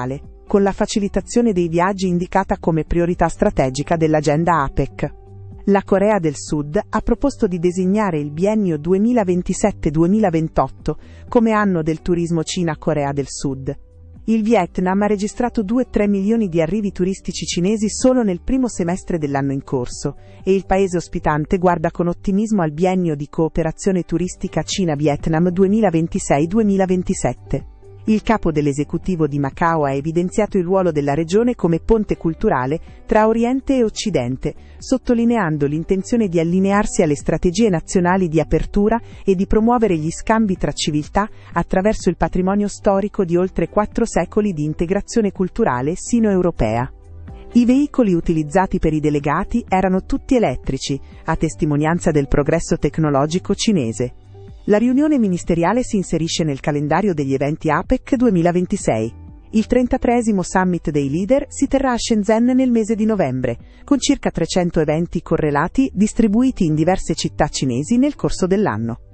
mondiale, con la facilitazione dei viaggi indicata come priorità strategica dell'agenda APEC. La Corea del Sud ha proposto di designare il biennio 2027-2028 come anno del turismo Cina-Corea del Sud. Il Vietnam ha registrato 2-3 milioni di arrivi turistici cinesi solo nel primo semestre dell'anno in corso, e il paese ospitante guarda con ottimismo al biennio di cooperazione turistica Cina-Vietnam 2026-2027. Il capo dell'esecutivo di Macao ha evidenziato il ruolo della regione come ponte culturale tra Oriente e Occidente, sottolineando l'intenzione di allinearsi alle strategie nazionali di apertura e di promuovere gli scambi tra civiltà attraverso il patrimonio storico di oltre 4 secoli di integrazione culturale sino-europea. I veicoli utilizzati per i delegati erano tutti elettrici, a testimonianza del progresso tecnologico cinese. La riunione ministeriale si inserisce nel calendario degli eventi APEC 2026. Il 33esimo Summit dei Leader si terrà a Shenzhen nel mese di novembre, con circa 300 eventi correlati distribuiti in diverse città cinesi nel corso dell'anno.